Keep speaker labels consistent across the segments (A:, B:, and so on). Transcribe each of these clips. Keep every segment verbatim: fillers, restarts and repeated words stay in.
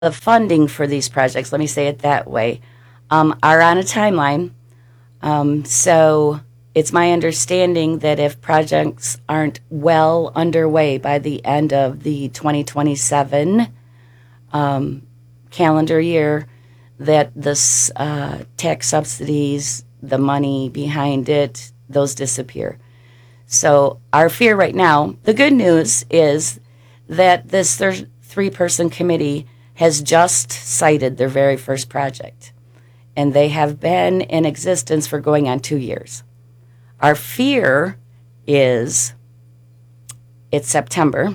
A: the funding for these projects, let me say it that way, um, are on a timeline. Um, so it's my understanding that if projects aren't well underway by the end of the twenty twenty-seven um, calendar year, that this uh, tax subsidies, the money behind it, those disappear. So our fear right now, the good news is that this thir- three-person committee has just cited their very first project, and they have been in existence for going on two years. Our fear is it's September,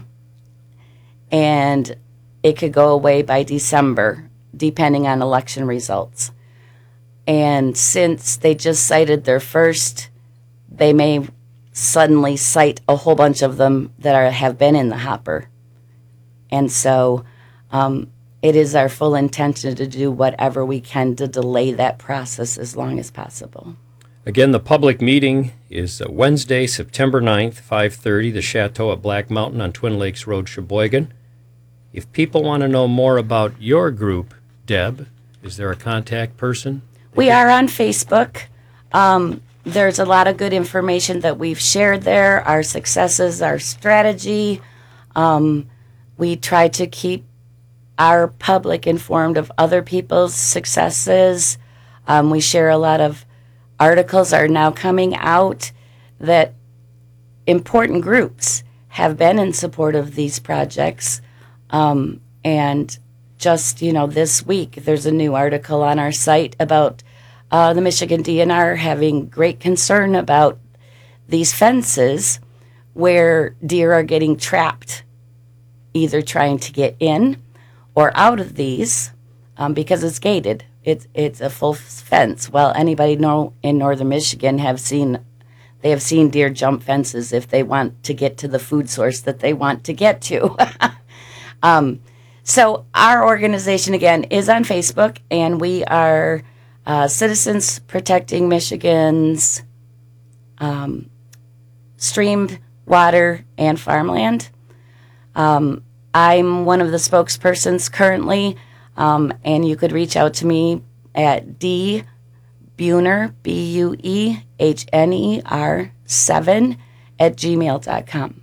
A: and it could go away by December, depending on election results. And since they just cited their first, they may suddenly cite a whole bunch of them that are, have been in the hopper. And so um, it is our full intention to do whatever we can to delay that process as long as possible.
B: Again, the public meeting is Wednesday, September ninth, five thirty, the Chateau at Black Mountain on Twin Lakes Road, Sheboygan. If people want to know more about your group, Deb, is there a contact person?
A: We are on Facebook. Um, there's a lot of good information that we've shared there, our successes, our strategy. Um, we try to keep our public informed of other people's successes. Um, we share a lot of articles are now coming out that important groups have been in support of these projects. Um, and just, you know, this week, there's a new article on our site about uh, the Michigan D N R having great concern about these fences where deer are getting trapped, either trying to get in or out of these um, because it's gated. It's it's a full fence. Well, anybody know in northern Michigan have seen they have seen deer jump fences if they want to get to the food source that they want to get to. um, so our organization again is on Facebook, and we are uh, Citizens Protecting Michigan's um, stream, water, and farmland. Um, I'm one of the spokespersons currently. Um, and you could reach out to me at D Buehner, B U E H N E R seven at gmail dot com.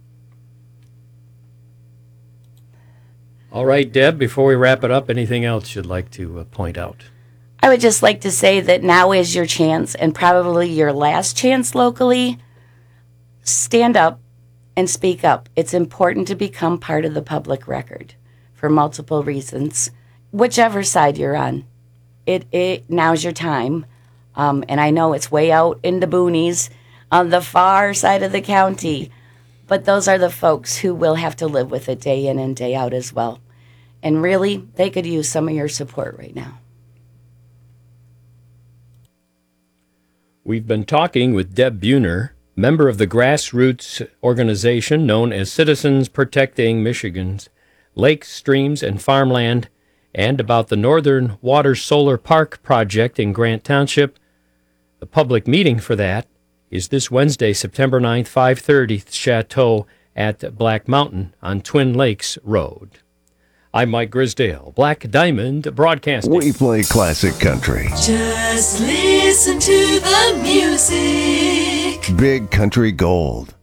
B: All right, Deb, before we wrap it up, anything else you'd like to uh, point out?
A: I would just like to say that now is your chance, and probably your last chance locally. Stand up and speak up. It's important to become part of the public record for multiple reasons. Whichever side you're on, it, it now's your time. Um, and I know it's way out in the boonies on the far side of the county, but those are the folks who will have to live with it day in and day out as well. And really, they could use some of your support right now.
B: We've been talking with Deb Buehner, member of the grassroots organization known as Citizens Protecting Michigan's Lakes, Streams, and Farmland, and about the Northern Water Solar Park project in Grant Township. The public meeting for that is this Wednesday, September ninth, five thirty, the Chateau at Black Mountain on Twin Lakes Road. I'm Mike Grisdale, Black Diamond Broadcasting.
C: We play classic country.
D: Just listen to the music.
C: Big Country Gold.